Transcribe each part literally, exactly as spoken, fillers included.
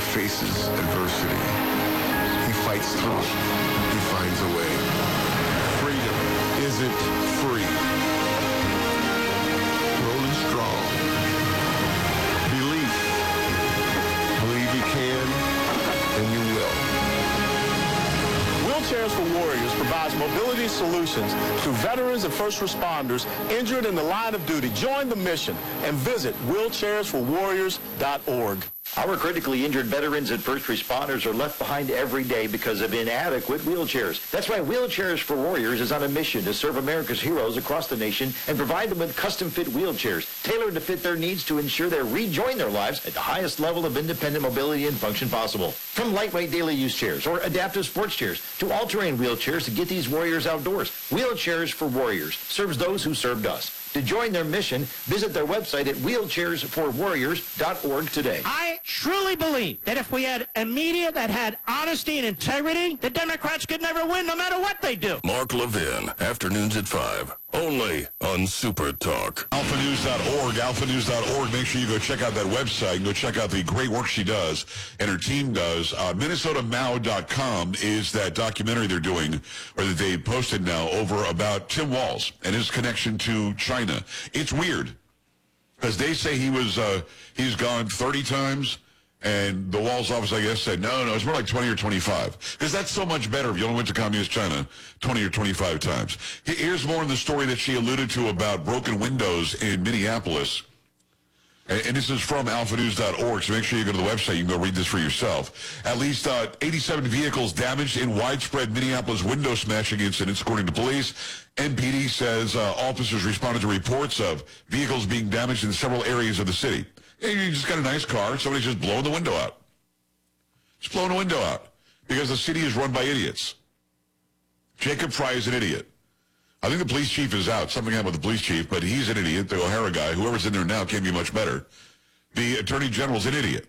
faces adversity. He fights through it. He finds a way. Freedom isn't free. Rolling strong. Belief. Believe you can, and you will. Wheelchairs for Warriors provides mobility solutions to veterans and first responders injured in the line of duty. Join the mission and visit wheelchairs for warriors dot org. Our critically injured veterans and first responders are left behind every day because of inadequate wheelchairs. That's why Wheelchairs for Warriors is on a mission to serve America's heroes across the nation and provide them with custom-fit wheelchairs, tailored to fit their needs to ensure they rejoin their lives at the highest level of independent mobility and function possible. From lightweight daily use chairs or adaptive sports chairs to all-terrain wheelchairs to get these warriors outdoors, Wheelchairs for Warriors serves those who served us. To join their mission, visit their website at wheelchairs for warriors dot org today. I truly believe that if we had a media that had honesty and integrity, the Democrats could never win no matter what they do. Mark Levin, afternoons at five, only on Super Talk. alpha news dot org, alpha news dot org. Make sure you go check out that website and go check out the great work she does and her team does. Uh, Minnesota Mao dot com is that documentary they're doing, or that they posted now, over about Tim Walz and his connection to China. It's weird, because they say he was, uh, he's gone thirty times, and the Walz office, I guess, said, no, no, it's more like twenty or twenty-five. Because that's so much better if you only went to communist China twenty or twenty-five times. Here's more in the story that she alluded to about broken windows in Minneapolis. And, and this is from alpha news dot org, so make sure you go to the website. You can go read this for yourself. At least uh, eighty-seven vehicles damaged in widespread Minneapolis window smashing incidents, according to police. N P D says uh, officers responded to reports of vehicles being damaged in several areas of the city. Hey, you just got a nice car, somebody's just blowing the window out. Just blowing the window out. Because the city is run by idiots. Jacob Fry is an idiot. I think the police chief is out. Something happened with the police chief, but he's an idiot. The O'Hara guy, whoever's in there now, can't be much better. The attorney general's an idiot.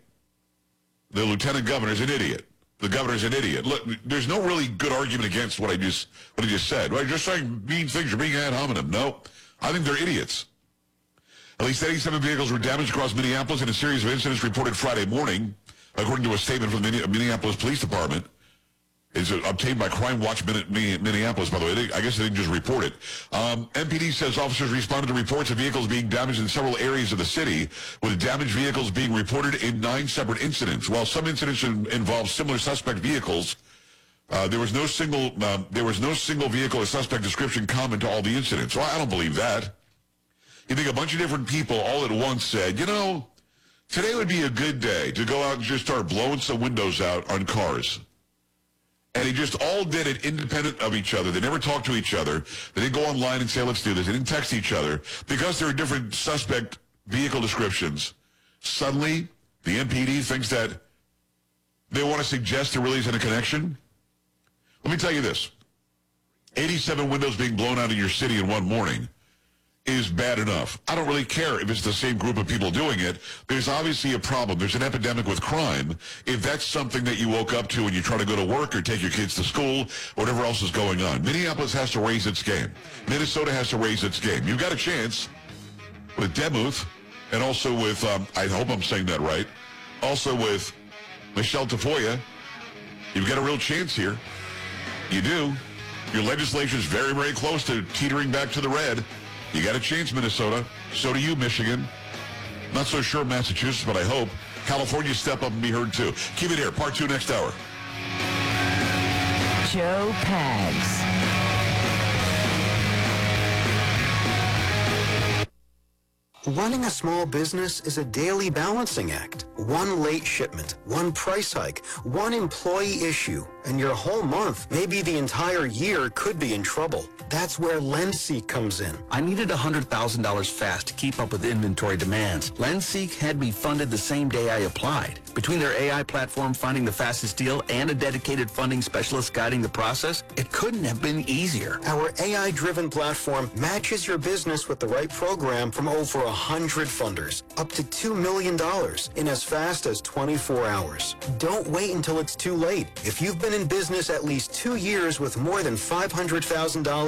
The lieutenant governor's an idiot. The governor's an idiot. Look, there's no really good argument against what I just what I just said. Well, just saying mean things. You're being ad hominem. No, I think they're idiots. At least eighty-seven vehicles were damaged across Minneapolis in a series of incidents reported Friday morning, according to a statement from the Minneapolis Police Department. It's obtained by Crime Watch Minneapolis, by the way. They, I guess they didn't just report it. Um, N P D says officers responded to reports of vehicles being damaged in several areas of the city, with damaged vehicles being reported in nine separate incidents. While some incidents in, involved similar suspect vehicles, uh, there was no single um, there was no single vehicle or suspect description common to all the incidents. Well, I don't believe that. You think a bunch of different people all at once said, you know, today would be a good day to go out and just start blowing some windows out on cars. And they just all did it independent of each other. They never talked to each other. They didn't go online and say, let's do this. They didn't text each other. Because there are different suspect vehicle descriptions, suddenly the N P D thinks that they want to suggest there really isn't a connection. Let me tell you this. eighty-seven windows being blown out in your city in one morning is bad enough. I don't really care if it's the same group of people doing it. There's obviously a problem. There's an epidemic with crime. If that's something that you woke up to and you try to go to work or take your kids to school, whatever else is going on. Minneapolis has to raise its game. Minnesota has to raise its game. You've got a chance with Demuth and also with, um, I hope I'm saying that right, also with Michelle Tafoya. You've got a real chance here. You do. Your legislature is very, very close to teetering back to the red. You got a chance, Minnesota. So do you, Michigan. Not so sure Massachusetts, but I hope California step up and be heard too. Keep it here. Part two next hour. Joe Pags. Running a small business is a daily balancing act. One late shipment, one price hike, one employee issue, and your whole month, maybe the entire year, could be in trouble. That's where LendSeek comes in. I needed one hundred thousand dollars fast to keep up with inventory demands. LendSeek had me funded the same day I applied. Between their A I platform finding the fastest deal and a dedicated funding specialist guiding the process, it couldn't have been easier. Our A I-driven platform matches your business with the right program from over one hundred funders, up to two million dollars in as fast as twenty-four hours. Don't wait until it's too late. If you've been in business at least two years with more than five hundred thousand dollars